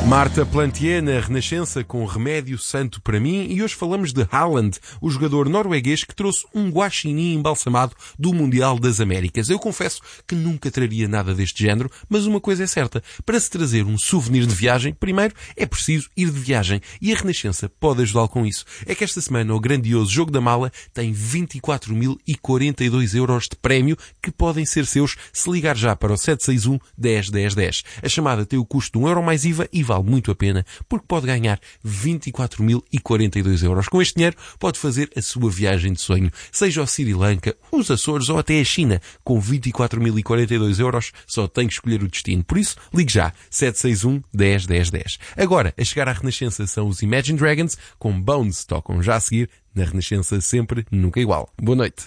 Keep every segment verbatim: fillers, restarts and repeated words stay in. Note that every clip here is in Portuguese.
Marta Plantier na Renascença com Remédio Santo para mim, e hoje falamos de Haaland, o jogador norueguês que trouxe um guaxinim embalsamado do Mundial das Américas. Eu confesso que nunca traria nada deste género, mas uma coisa é certa: para se trazer um souvenir de viagem, primeiro é preciso ir de viagem, e a Renascença pode ajudá-lo com isso. É que esta semana o grandioso Jogo da Mala tem vinte e quatro mil e quarenta e dois euros de prémio que podem ser seus se ligar já para o sete seis um, dez, dez, dez. A chamada tem o custo de um euro mais I V A e vale muito a pena, porque pode ganhar vinte e quatro mil e quarenta e dois euros. Com este dinheiro pode fazer a sua viagem de sonho, seja ao Sri Lanka, os Açores ou até a China. Com vinte e quatro mil e quarenta e dois euros só tem que escolher o destino. Por isso, ligue já, sete seis um, dez, dez, dez. Agora, a chegar à Renascença são os Imagine Dragons com Bones. Tocam já a seguir na Renascença, sempre, nunca igual. Boa noite.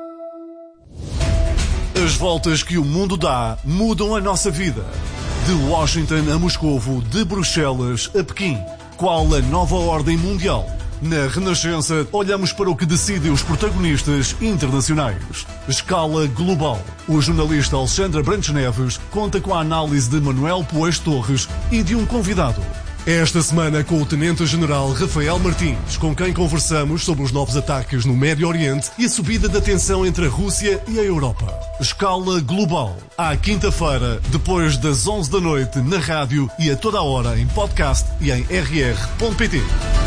As voltas que o mundo dá mudam a nossa vida. De Washington a Moscovo, de Bruxelas a Pequim. Qual a nova ordem mundial? Na Renascença, olhamos para o que decidem os protagonistas internacionais. Escala global. O jornalista Alexandre Brantes Neves conta com a análise de Manuel Poés Torres e de um convidado. Esta semana com o Tenente-General Rafael Martins, com quem conversamos sobre os novos ataques no Médio Oriente e a subida da tensão entre a Rússia e a Europa. Escala global. À quinta-feira, depois das onze da noite, na rádio e a toda a hora em podcast e em r r ponto p t.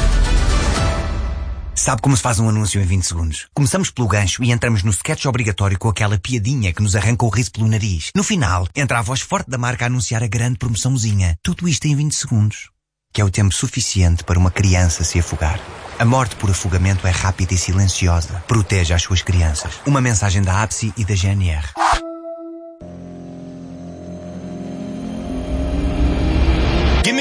Sabe como se faz um anúncio em vinte segundos? Começamos pelo gancho e entramos no sketch obrigatório com aquela piadinha que nos arranca o riso pelo nariz. No final, entra a voz forte da marca a anunciar a grande promoçãozinha. Tudo isto em vinte segundos. Que é o tempo suficiente para uma criança se afogar. A morte por afogamento é rápida e silenciosa. Proteja as suas crianças. Uma mensagem da A B S I e da G N R.